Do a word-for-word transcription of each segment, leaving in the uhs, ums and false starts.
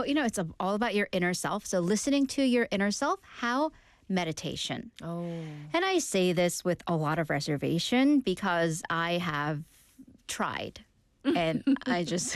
you know, it's a, all about your inner self. So listening to your inner self, how meditation. Oh. And I say this with a lot of reservation because I have tried. And I just,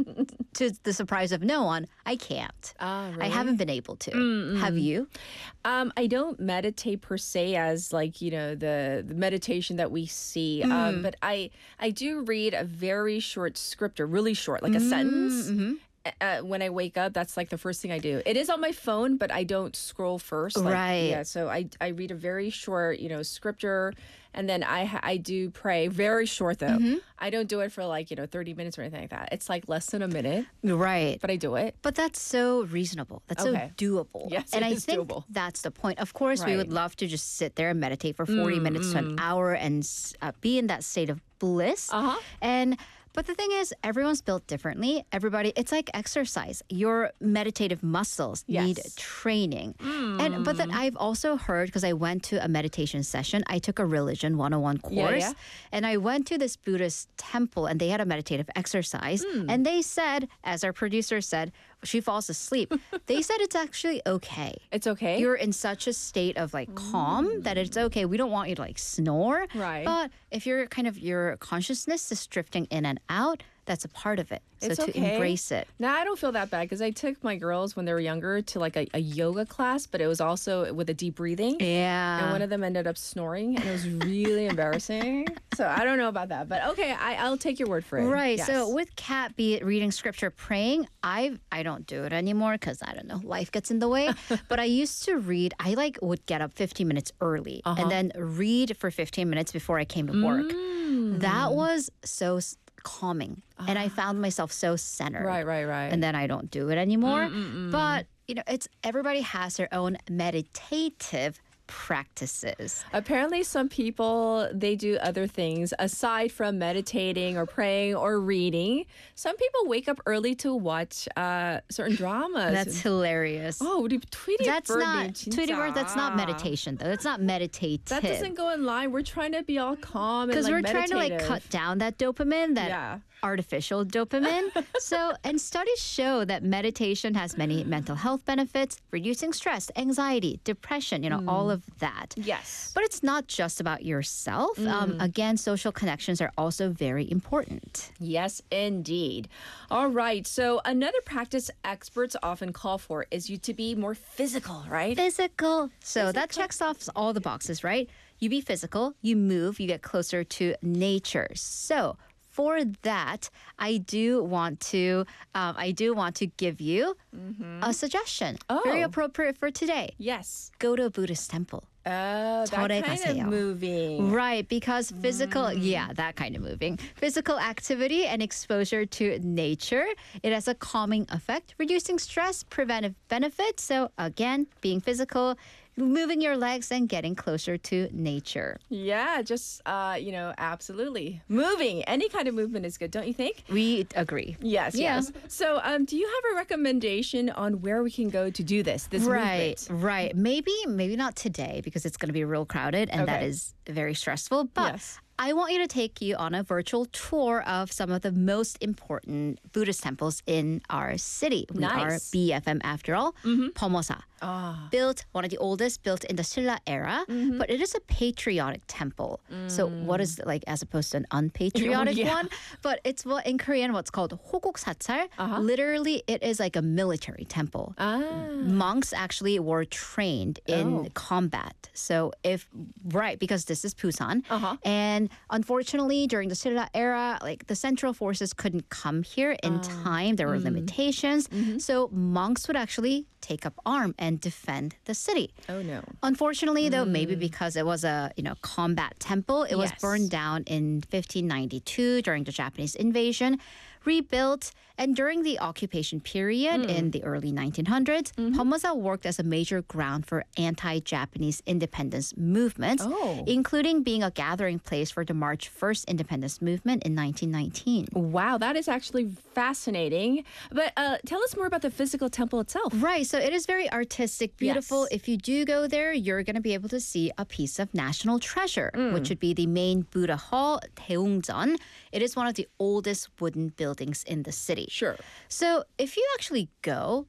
to the surprise of no one, I can't. Ah, really? I haven't been able to. Mm-mm. Have you? Um, I don't meditate per se as like, you know, the, the meditation that we see. Mm. Um, but I I do read a very short script, or really short, like a sentence. Mm-hmm. Uh, when I wake up, that's like the first thing I do. It is on my phone, but I don't scroll first. Like, Right. Yeah. So I, I read a very short, you know, scripture, and then I ha- I do pray. Very short though. Mm-hmm. I don't do it for like, you know, thirty minutes or anything like that. It's like less than a minute, Right. but I do it. But that's so reasonable. That's Okay. so doable. Yes, and it I is think doable. that's the point. Of course, we would Right. love to just sit there and meditate for forty minutes to an hour and uh, be in that state of bliss. Uh-huh. And but the thing is, everyone's built differently. Everybody, it's like exercise. Your meditative muscles Yes. need training. And but then I've also heard, because I went to a meditation session, I took a religion one oh one course, Yeah, yeah. and I went to this Buddhist temple, and they had a meditative exercise, and they said, as our producer said, she falls asleep. They said it's actually okay. It's okay. You're in such a state of like calm that it's okay. We don't want you to like snore. Right. But if you're kind of your consciousness is drifting in and out, that's a part of it. So It's to okay. embrace it. Now, I don't feel that bad because I took my girls when they were younger to like a, a yoga class, but it was also with a deep breathing. Yeah. And one of them ended up snoring, and it was really embarrassing. So I don't know about that, but okay, I, I'll take your word for it. Right. Yes. So with Kat, be it reading scripture, praying, I I don't do it anymore because I don't know, life gets in the way. But I used to read. I like would get up fifteen minutes early Uh-huh. and then read for fifteen minutes before I came to work. Mm. That was so s- calming, and I found myself so centered. Right, right, right. And then I don't do it anymore. But you know, it's everybody has their own meditative practices. Apparently, some people, they do other things aside from meditating or praying or reading. Some people wake up early to watch uh, certain dramas. That's hilarious. Oh, 우리 Tweety That's Bird not 님, 진짜. Tweety Bird. That's not meditation, though. That's not meditative. That doesn't go in line. We're trying to be all calm and because like we're trying to like meditative. cut down that dopamine, that Yeah. artificial dopamine. So, and studies show that meditation has many mental health benefits, reducing stress, anxiety, depression. You know, all of that. Yes. But it's not just about yourself. Um, again, social connections are also very important. Yes, indeed. All right. So another practice experts often call for is you to be more physical, right? Physical. So that checks off all the boxes, right? You be physical, you move, you get closer to nature. So for that, I do want to, um, I do want to give you a suggestion. Very Oh. appropriate for today. Yes. Go to a Buddhist temple. Oh, that 절에 kind 가세요. of moving. Right, because physical, yeah, that kind of moving. Physical activity and exposure to nature, it has a calming effect, reducing stress, preventive benefits. So again, being physical, moving your legs and getting closer to nature. Yeah, just, uh, you know, absolutely. Moving. Any kind of movement is good, don't you think? We agree. Yes, Yeah. yes. So um, do you have a recommendation on where we can go to do this, this Right, movement? right. Maybe, maybe not today because it's going to be real crowded and that Okay. is very stressful. But Yes. I want you to take you on a virtual tour of some of the most important Buddhist temples in our city. We are Nice. B F M after all. Pomosa. Ah. Built, one of the oldest, built in the Silla era, but it is a patriotic temple. So what is like as opposed to an unpatriotic Yeah. one? But it's what in Korean what's called 호국사찰. Literally, it is like a military temple. Ah. Monks actually were trained in Oh. combat. So if right, because this is Busan, Uh-huh. and unfortunately during the Silla era, like the central forces couldn't come here in Ah. time. There were Mm. limitations, Mm-hmm. so monks would actually take up arm and defend the city. Oh, no. Unfortunately, though, maybe because it was a you know combat temple, it was Yes. burned down in fifteen ninety-two during the Japanese invasion, rebuilt, and during the occupation period Hmm. in the early nineteen hundreds, Mm-hmm. Pomosa worked as a major ground for anti-Japanese independence movements, Oh. including being a gathering place for the March first independence movement in nineteen nineteen. Wow, that is actually fascinating. But uh, tell us more about the physical temple itself. Right, so it is very artistic, beautiful. Yes. If you do go there, you're going to be able to see a piece of national treasure, Mm. which would be the main Buddha Hall, Daeungjeon. It is one of the oldest wooden buildings in the city. Sure. So if you actually go,